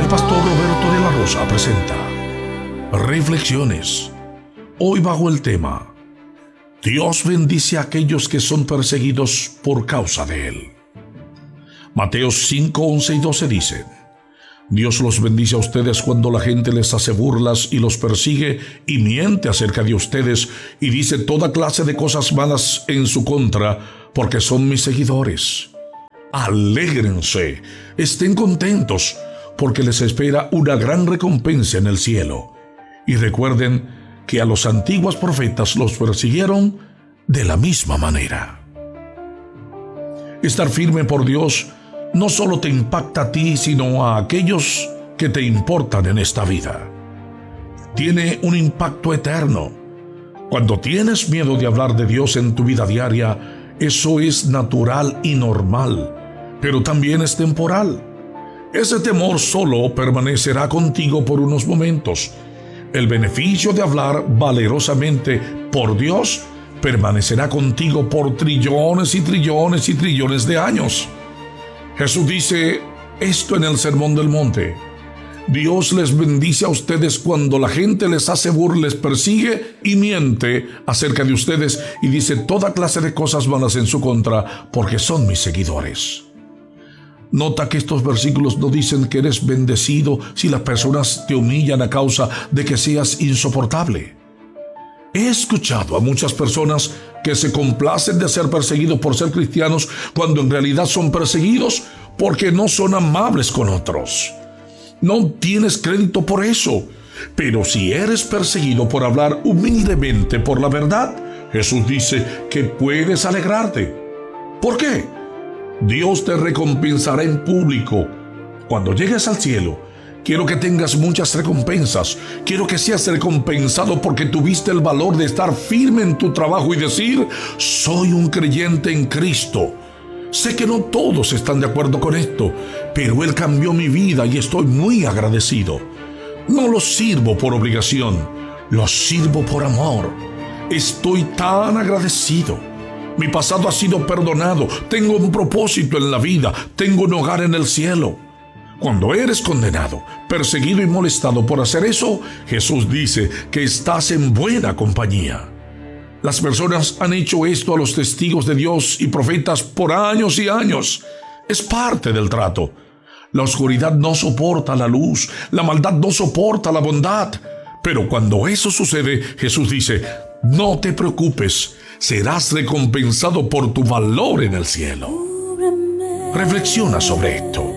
pastor Roberto de la Rosa presenta Reflexiones. Hoy bajo el tema: Dios bendice a aquellos que son perseguidos por causa de Él. Mateo 5, 11 y 12 dice: Dios los bendice a ustedes cuando la gente les hace burlas y los persigue y miente acerca de ustedes y dice toda clase de cosas malas en su contra, porque son mis seguidores. Alégrense, estén contentos, porque les espera una gran recompensa en el cielo. Y recuerden que a los antiguos profetas los persiguieron de la misma manera. Estar firme por Dios no solo te impacta a ti, sino a aquellos que te importan en esta vida. Tiene un impacto eterno. Cuando tienes miedo de hablar de Dios en tu vida diaria, eso es natural y normal, pero también es temporal. Ese temor solo permanecerá contigo por unos momentos. El beneficio de hablar valerosamente por Dios permanecerá contigo por trillones y trillones y trillones de años. Jesús dice esto en el Sermón del Monte: Dios les bendice a ustedes cuando la gente les hace burla, les persigue y miente acerca de ustedes y dice toda clase de cosas malas en su contra, porque son mis seguidores. Nota que estos versículos no dicen que eres bendecido si las personas te humillan a causa de que seas insoportable. He escuchado a muchas personas que se complacen de ser perseguidos por ser cristianos cuando en realidad son perseguidos porque no son amables con otros. No tienes crédito por eso, pero si eres perseguido por hablar humildemente por la verdad, Jesús dice que puedes alegrarte. ¿Por qué? Dios te recompensará en público. Cuando llegues al cielo, quiero que tengas muchas recompensas. Quiero que seas recompensado porque tuviste el valor de estar firme en tu trabajo y decir: soy un creyente en Cristo. Sé que no todos están de acuerdo con esto, pero Él cambió mi vida y estoy muy agradecido. No lo sirvo por obligación, lo sirvo por amor. Estoy tan agradecido. Mi pasado ha sido perdonado, tengo un propósito en la vida, tengo un hogar en el cielo. Cuando eres condenado, perseguido y molestado por hacer eso, Jesús dice que estás en buena compañía. Las personas han hecho esto a los testigos de Dios y profetas por años y años. Es parte del trato. La oscuridad no soporta la luz, la maldad no soporta la bondad. Pero cuando eso sucede, Jesús dice: no te preocupes, serás recompensado por tu valor en el cielo. Reflexiona sobre esto.